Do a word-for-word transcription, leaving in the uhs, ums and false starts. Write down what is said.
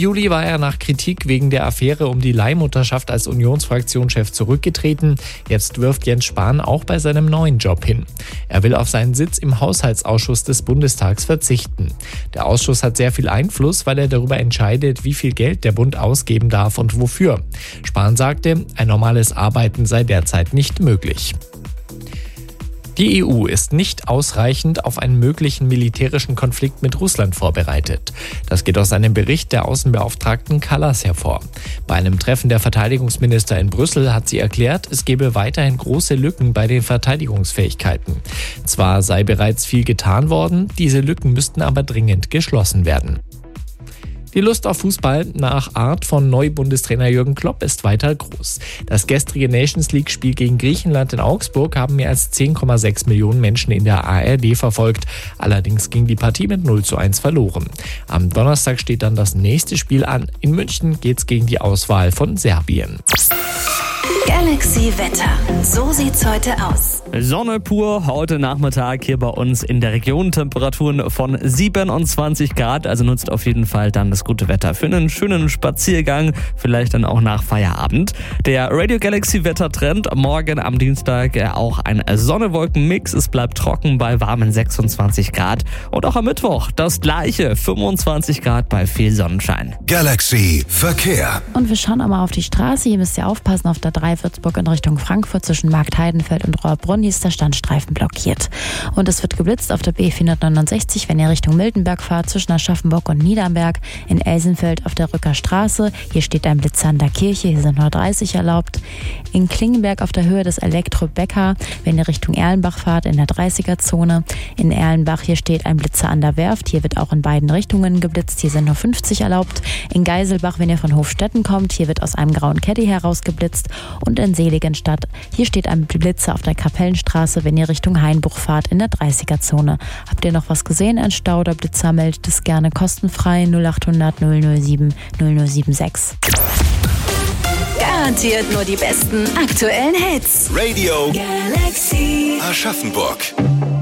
Juli war er nach Kritik wegen der Affäre um die Leihmutterschaft als Unionsfraktionschef zurückgetreten. Jetzt wirft Jens Spahn auch bei seinem neuen Job hin. Er will auf seinen Sitz im Haushaltsausschuss des Bundestags verzichten. Der Ausschuss hat sehr viel Einfluss, weil er darüber entscheidet, wie viel Geld der Bund ausgeben darf und wofür. Spahn sagte, ein normales Arbeiten sei derzeit nicht möglich. Die E U ist nicht ausreichend auf einen möglichen militärischen Konflikt mit Russland vorbereitet. Das geht aus einem Bericht der Außenbeauftragten Kallas hervor. Bei einem Treffen der Verteidigungsminister in Brüssel hat sie erklärt, es gebe weiterhin große Lücken bei den Verteidigungsfähigkeiten. Zwar sei bereits viel getan worden, diese Lücken müssten aber dringend geschlossen werden. Die Lust auf Fußball nach Art von Neubundestrainer Jürgen Klopp ist weiter groß. Das gestrige Nations-League-Spiel gegen Griechenland in Augsburg haben mehr als zehn Komma sechs Millionen Menschen in der A R D verfolgt. Allerdings ging die Partie mit null zu eins verloren. Am Donnerstag steht dann das nächste Spiel an. In München geht's gegen die Auswahl von Serbien. Galaxy Wetter. So sieht's heute aus. Sonne pur, heute Nachmittag hier bei uns in der Region. Temperaturen von siebenundzwanzig Grad, also nutzt auf jeden Fall dann das gute Wetter für einen schönen Spaziergang, vielleicht dann auch nach Feierabend. Der Radio Galaxy Wettertrend, morgen am Dienstag auch ein Sonne-Wolken-Mix. Es bleibt trocken bei warmen sechsundzwanzig Grad. Und auch am Mittwoch das gleiche, fünfundzwanzig Grad bei viel Sonnenschein. Galaxy Verkehr. Und wir schauen auch mal auf die Straße. Hier müsst ihr aufpassen, auf der drei Würzburg in Richtung Frankfurt zwischen Marktheidenfeld und Rohrbrunn. Hier ist der Standstreifen blockiert. Und es wird geblitzt auf der B vierhundertneunundsechzig, wenn ihr Richtung Miltenberg fahrt, zwischen Aschaffenburg und Niedernberg. In Elsenfeld auf der Rücker Straße. Hier steht ein Blitzer an der Kirche. Hier sind nur dreißig erlaubt. In Klingenberg auf der Höhe des Elektro-Becker, wenn ihr Richtung Erlenbach fahrt, in der dreißiger-Zone. In Erlenbach, hier steht ein Blitzer an der Werft. Hier wird auch in beiden Richtungen geblitzt. Hier sind nur fünfzig erlaubt. In Geiselbach, wenn ihr von Hofstetten kommt, hier wird aus einem grauen Caddy heraus geblitzt. Und in Seligenstadt, hier steht ein Blitzer auf der Kapellenstraße, wenn ihr Richtung Hainbuch fahrt, in der dreißiger-Zone. Habt ihr noch was gesehen, ein Stau oder Blitzer, meldet es gerne kostenfrei null acht hundert null null sieben null null sieben sechs. Garantiert nur die besten aktuellen Hits. Radio Galaxy Aschaffenburg.